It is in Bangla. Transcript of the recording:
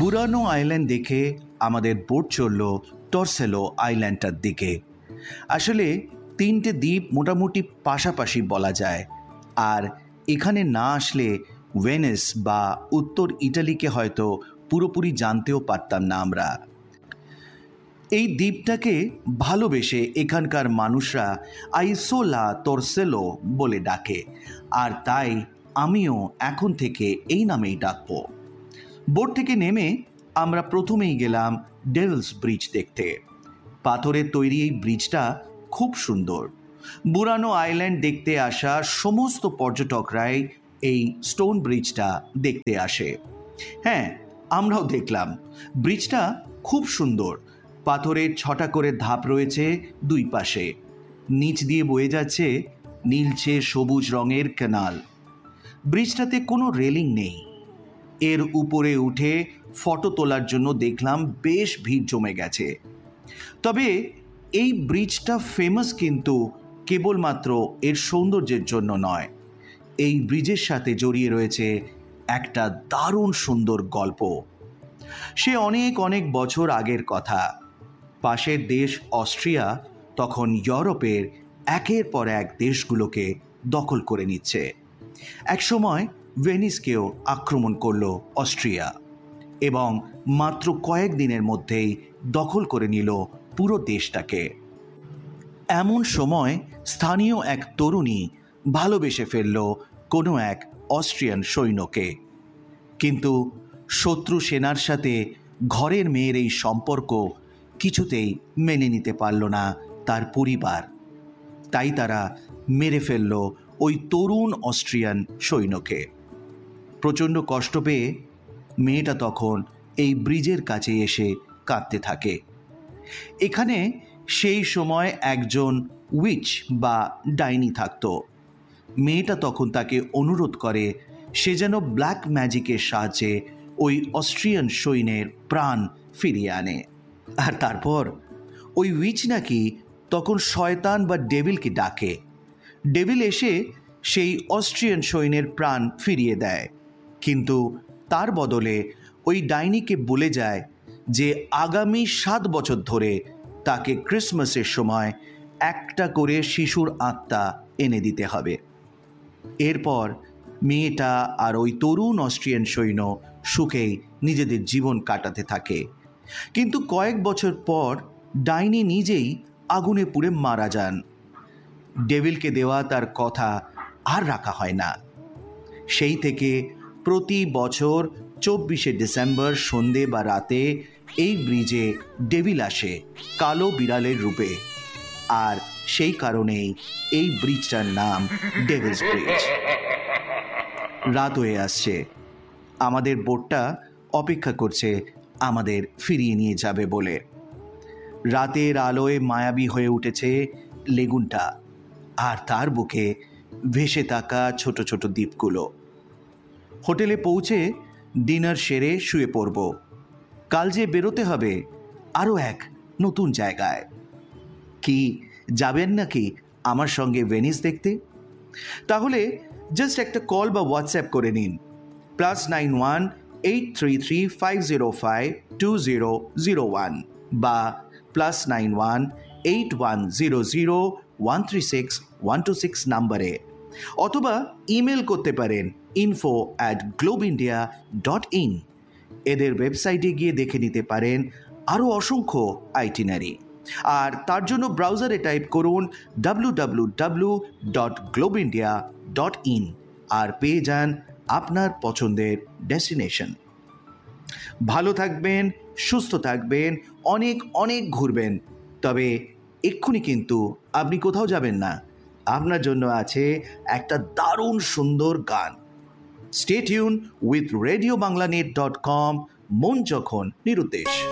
বুরানো আইল্যান্ড দেখে আমাদের বোট চলল টর্সেলো আইল্যান্ডটার দিকে। আসলে তিনটে দ্বীপ মোটামুটি পাশাপাশি বলা যায়, আর এখানে না আসলে ভেনিস বা উত্তর ইটালিকে হয়তো পুরোপুরি জানতেও পারতাম না আমরা। এই দ্বীপটাকে ভালোবেসে এখানকার মানুষরা আইসোলা টর্সেলো বলে ডাকে, আর তাই আমিও এখন থেকে এই নামেই ডাকব। বোট থেকে নেমে আমরা প্রথমেই গেলাম ডেভিলস ব্রিজ দেখতে। পাথরের তৈরি এই ব্রিজটা খুব সুন্দর। বুরানো আইল্যান্ড দেখতে আসা সমস্ত পর্যটকরাই এই স্টোন ব্রিজটা দেখতে আসে। হ্যাঁ, আমরাও দেখলাম। ব্রিজটা খুব সুন্দর। পাথরের 6টা করে ধাপ রয়েছে দুই পাশে। নিচ দিয়ে বয়ে যাচ্ছে নীলচে সবুজ রঙের ক্যানাল। ব্রিজটাতে কোনো রেলিং নেই। এর উপরে উঠে ফটো তোলার জন্য দেখলাম বেশ ভিড় জমে গেছে। তবে এই ব্রিজটা ফেমাস কিন্তু কেবলমাত্র এর সৌন্দর্যের জন্য নয়। এই ব্রিজের সাথে জড়িয়ে রয়েছে একটা দারুণ সুন্দর গল্প। সে অনেক অনেক বছর আগের কথা। পাশের দেশ অস্ট্রিয়া তখন ইউরোপের একের পর এক দেশগুলোকে দখল করে নিচ্ছে। একসময় ভেনিসকেও আক্রমণ করল অস্ট্রিয়া এবং মাত্র কয়েকদিনের মধ্যেই দখল করে নিল পুরো দেশটাকে। এমন সময় স্থানীয় এক তরুণী ভালোবেসে ফেলল কোনো এক অস্ট্রিয়ান সৈন্যকে। কিন্তু শত্রু সেনার সাথে ঘরের মেয়ের এই সম্পর্ক কিছুতেই মেনে নিতে পারল না তার পরিবার। তাই তারা মেরে ফেলল ওই তরুণ অস্ট্রিয়ান সৈন্যকে। প্রচণ্ড কষ্ট পেয়ে মেয়েটা তখন এই ব্রিজের কাছে এসে কাঁদতে থাকে। এখানে সেই সময় একজন উইচ বা ডাইনি থাকত। মেয়েটা তখন তাকে অনুরোধ করে সে যেন ব্ল্যাক ম্যাজিকের সাহায্যে ওই অস্ট্রিয়ান সৈন্যের প্রাণ ফিরিয়ে আনে। আর তারপর ওই উইচ নাকি তখন শয়তান বা ডেভিলকে ডাকে। ডেভিল এসে সেই অস্ট্রিয়ান সৈন্যের প্রাণ ফিরিয়ে দেয়, কিন্তু তার বদলে ওই ডাইনিকে বলে যায় যে আগামী 7 বছর ধরে তাকে ক্রিসমাসের সময় একটা করে শিশুর আত্মা এনে দিতে হবে। এরপর মেয়েটা আর ওই তরুণ অস্ট্রিয়ান সৈন্য সুখেই নিজেদের জীবন কাটাতে থাকে। কিন্তু কয়েক বছর পর ডাইনি নিজেই আগুনে পুড়ে মারা যান। ডেভিলকে দেওয়া তার কথা আর রাখা হয় না। সেই থেকে প্রতি বছর 24শে ডিসেম্বর সন্ধে বা রাতে এই ব্রিজে ডেভিল আসে কালো বিড়ালের রূপে, আর সেই কারণেই এই ব্রিজটার নাম ডেভিলস ব্রিজ। রাত হয়ে আসছে। আমাদের বোটটা অপেক্ষা করছে আমাদের ফিরিয়ে নিয়ে যাবে বলে। রাতের আলোয় মায়াবী হয়ে উঠেছে লেগুনটা, আর তার বুকে ভেসে থাকা ছোট ছোট দ্বীপগুলো। হোটেলে পৌঁছে ডিনার সেরে শুয়ে পড়ব। কাল যে বেরোতে হবে আরও এক নতুন জায়গায়। কি যাবেন নাকি আমার সঙ্গে ভেনিস দেখতে? তাহলে জাস্ট একটা কল বা হোয়াটসঅ্যাপ করে নিন +91 833 505 2001 বা +91 8100 136 126 নাম্বারে, অথবা ইমেল করতে পারেন info@globeindia.in। এদের ওয়েবসাইটে গিয়ে দেখে নিতে পারেন আরও অসংখ্য আইটিনারি। আর তার জন্য ব্রাউজারে টাইপ করুন www.globeindia.in আর পেয়ে যান আপনার পছন্দের ডেস্টিনেশন। ভালো থাকবেন, সুস্থ থাকবেন, অনেক অনেক ঘুরবেন। তবে এক্ষুনি কিন্তু আপনি কোথাও যাবেন না। আপনার জন্য আছে একটা দারুণ সুন্দর গান। Stay tune with radiobanglanet.com। মন যখন নিরুদ্দেশ।